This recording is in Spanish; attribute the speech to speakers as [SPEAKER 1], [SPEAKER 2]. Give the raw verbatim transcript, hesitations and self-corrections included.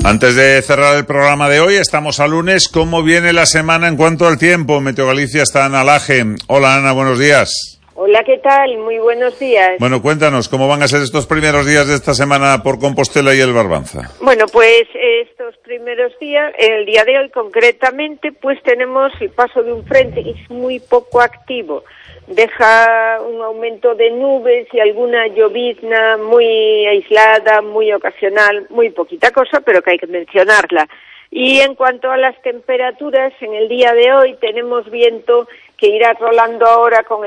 [SPEAKER 1] Antes de cerrar el programa de hoy, estamos a lunes. ¿Cómo viene la semana en cuanto al tiempo? Meteo Galicia está en Alaje. Hola, Ana, buenos días.
[SPEAKER 2] Hola, ¿qué tal? Muy buenos días.
[SPEAKER 1] Bueno, cuéntanos, ¿cómo van a ser estos primeros días de esta semana por Compostela y el Barbanza?
[SPEAKER 2] Bueno, pues estos primeros días, el día de hoy concretamente, pues tenemos el paso de un frente que es muy poco activo. Deja un aumento de nubes y alguna llovizna muy aislada, muy ocasional, muy poquita cosa, pero que hay que mencionarla. Y en cuanto a las temperaturas, en el día de hoy tenemos viento que irá rolando ahora con